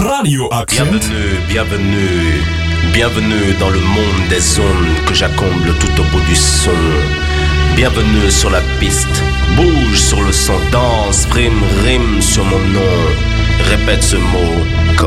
Radioactive. Bienvenue dans le monde des ondes que j'accomble tout au bout du son. Bienvenue sur la piste, bouge sur le son, danse, prime, rime sur mon nom. Répète ce mot